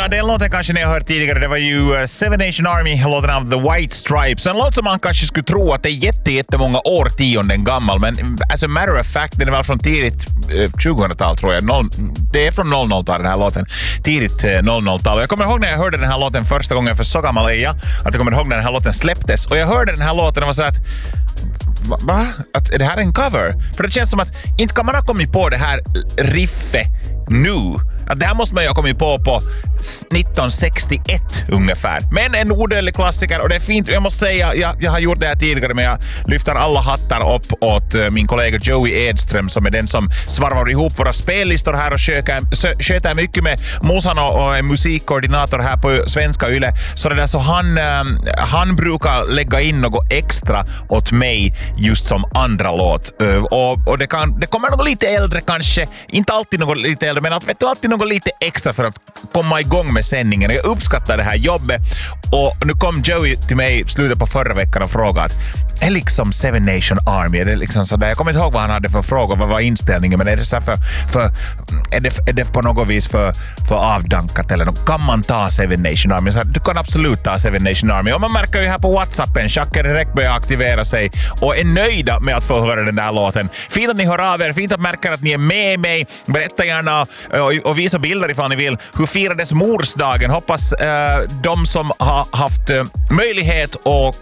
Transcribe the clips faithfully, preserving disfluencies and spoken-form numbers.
Ja, den låten kanske ni har hört tidigare. Det var ju uh, Seven Nation Army, låten av The White Stripes. En låt som man kanske skulle tro att det är jätte, jättemånga årtionden gammal, men as a matter of fact, den är väl från tidigt uh, tjugohundratal tror jag. Noll, det är från noll noll-talet den här låten. Tidigt uh, noll noll-tal. Jag kommer ihåg när jag hörde den här låten första gången, för så gammal är jag, att jag kommer ihåg när den här låten släpptes. Och jag hörde den här låten och var så att va? va? Att är det här en cover? För det känns som att inte kan man ha kommit på det här riffet nu. Att det här måste man ju ha kommit på på nittonhundrasextioett ungefär. Men en odödlig klassiker, och det är fint. Jag måste säga, jag, jag har gjort det här tidigare, men jag lyfter alla hattar upp åt uh, min kollega Joey Edström, som är den som svarvar ihop våra spellistor här och sköter mycket med musan och, och är musikkoordinator här på Svenska Yle. Så det där, så han, um, han brukar lägga in något extra åt mig just som andra låt. Uh, och och det, kan, det kommer något lite äldre kanske, inte alltid något lite äldre, men att, vet du, alltid något lite extra för att komma igång med sändningen. Jag uppskattar det här jobbet, och nu kom Joey till mig i slutet på förra veckan och frågade att är liksom Seven Nation Army, är det liksom sådär, jag kommer inte ihåg vad han hade för fråga, vad var inställningen, men är det så för, för är, det, är det på något vis för, för avdankat eller något? Kan man ta Seven Nation Army? Så du kan absolut ta Seven Nation Army, och man märker ju här på WhatsAppen, Jacques direkt börjar aktivera sig och är nöjda med att få höra den där låten. Fint att ni hör av er, fint att märka att ni är med mig. Berätta gärna och, och visa bilder ifall ni vill. Hur firades morsdagen? Hoppas eh, de som har haft eh, möjlighet och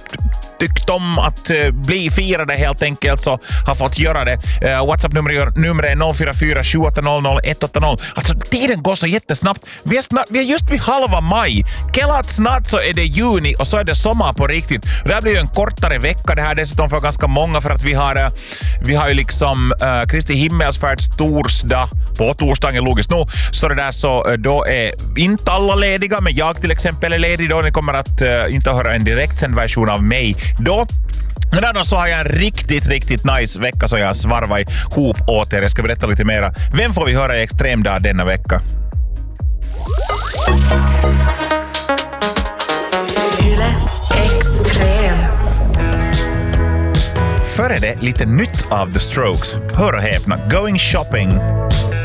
tyckt om att uh, bli firade helt enkelt, så har fått göra det. Uh, WhatsApp-numret nummer är noll fyra fyra sju åtta noll noll ett åtta noll. Alltså, tiden går så jättesnabbt. Vi är, snart, vi är just vid halva maj. Klart snart så är det juni och så är det sommar på riktigt. Det här blir ju en kortare vecka. Det här dessutom för ganska många, för att vi har, uh, vi har ju liksom uh, Kristi himmelsfärds torsdag på torsdagen, logiskt nog. Så det där, så uh, då är inte alla lediga, men jag till exempel är ledig då. Ni kommer att uh, inte höra en direktsänd version av mig då. Men då så har jag en riktigt, riktigt nice vecka, så jag svarvar ihop åt er. Jag ska berätta lite mera. Vem får vi höra i Extremdag denna vecka? Yle Extrem. Före det lite nytt av The Strokes. Hör och häpna. Going Shopping.